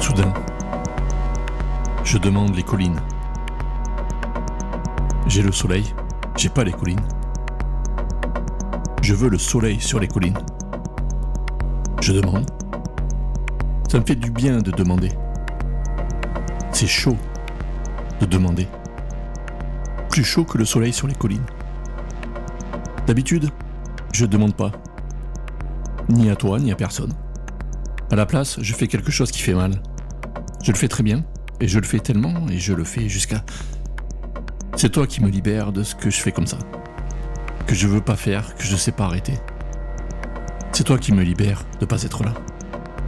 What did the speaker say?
Soudain, je demande les collines. J'ai le soleil, j'ai pas les collines. Je veux le soleil sur les collines. Je demande. Ça me fait du bien de demander. C'est chaud de demander. Plus chaud que le soleil sur les collines. D'habitude, je demande pas. Ni à toi, ni à personne. À la place, je fais quelque chose qui fait mal. Je le fais très bien, et je le fais tellement, et je le fais jusqu'à... C'est toi qui me libères de ce que je fais comme ça. Que je veux pas faire, que je sais pas arrêter. C'est toi qui me libère de pas être là.